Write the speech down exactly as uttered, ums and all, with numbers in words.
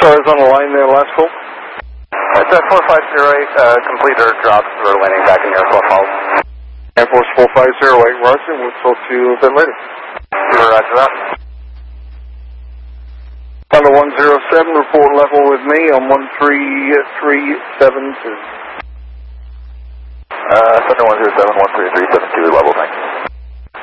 cars on the line there, last call. It's a four five zero eight, uh, complete or drop, we're landing back in Air Force Falls. Air Force four five zero eight, roger, we'll talk to you a bit later. Roger that. Thunder one zero seven, report level with me on one three three seven two. Uh, Thunder one zero seven, one three three seven two, level, thanks.